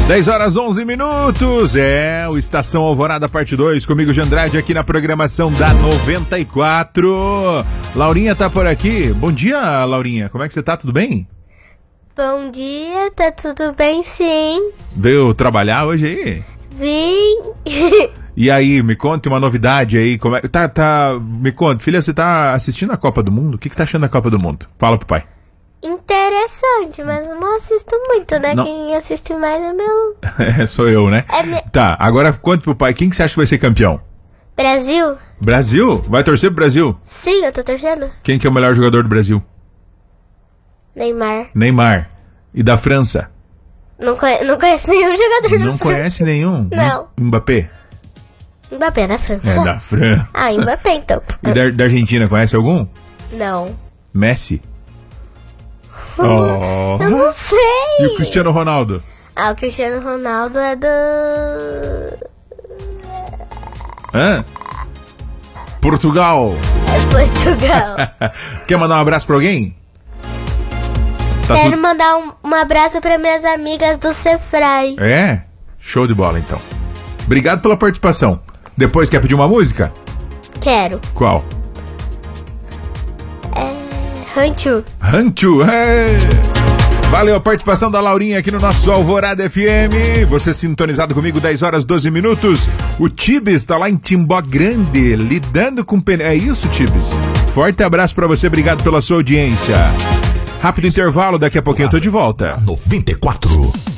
10 horas 11 minutos, o Estação Alvorada parte 2, comigo de Andrade aqui na programação da 94. Laurinha tá por aqui. Bom dia, Laurinha, como é que você tá? Tudo bem? Bom dia, tá tudo bem sim. Veio trabalhar hoje aí? Vim. E aí, me conte uma novidade aí, como é... me conta, filha, você tá assistindo a Copa do Mundo? O que você tá achando da Copa do Mundo? Fala pro pai. Interessante, mas eu não assisto muito, né? Não. Quem assiste mais é meu... Sou eu, né? Tá, agora conte pro pai, quem que você acha que vai ser campeão? Brasil? Brasil? Vai torcer pro Brasil? Sim, eu tô torcendo. Quem que é o melhor jogador do Brasil? Neymar. Neymar. E da França? Não conheço nenhum jogador da França. Não conhece nenhum? Não. Mbappé? Mbappé é da França. É da França. Ah, Mbappé então. E da Argentina, conhece algum? Não. Messi? Oh. Eu não sei. E o Cristiano Ronaldo? Ah, o Cristiano Ronaldo é do... Hã? Portugal. É Portugal. Quer mandar um abraço pra alguém? Quero mandar um abraço para minhas amigas do Cefrai. É? Show de bola, então. Obrigado pela participação. Depois, quer pedir uma música? Quero. Qual? Rancho. Rancho. Valeu a participação da Laurinha aqui no nosso Alvorada FM. Você sintonizado comigo, 10 horas 12 minutos. O Tibes tá lá em Timbó Grande, lidando com... É isso, Tibes? Forte abraço pra você, obrigado pela sua audiência. Rápido intervalo, daqui a pouquinho eu tô de volta. 94.